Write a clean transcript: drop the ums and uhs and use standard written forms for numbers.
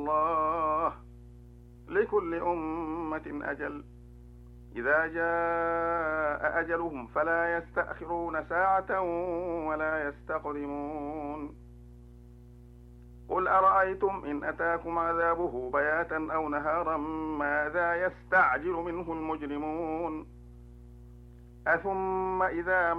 الله لكل أمة أجل إذا جاء أجلهم فلا يستأخرون ساعة ولا يستقدمون قل أرأيتم إن أتاكم عذابه بياتا أو نهارا ماذا يستعجل منه المجرمون أثم إذا